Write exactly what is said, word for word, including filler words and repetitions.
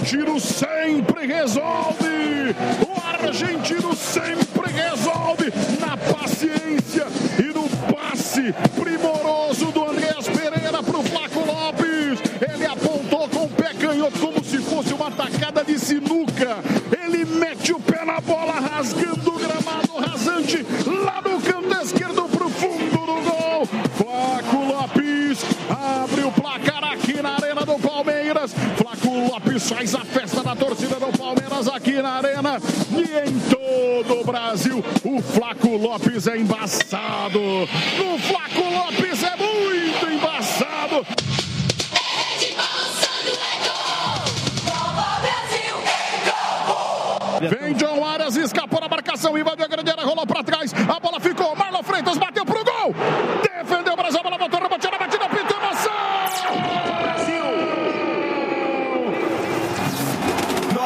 argentino sempre resolve. O argentino sempre resolve na paciência e no passe primoroso do Andreas Pereira para o Flaco Lopes. Ele apontou com o pé canhoto como se fosse uma tacada de sinuca. Ele mete o pé na bola, rasgando o gramado rasante lá no canto esquerdo para o fundo do gol. Flaco Lopes abre o placar aqui na Arena do Palmeiras. Flaco Lopes faz a festa da torcida do Palmeiras aqui na Arena e em todo o Brasil. O Flaco Lopes é embaçado. O Flaco Lopes é muito embaçado. Vem John Arias, escapou na marcação, invadiu a grande área, rolou para trás.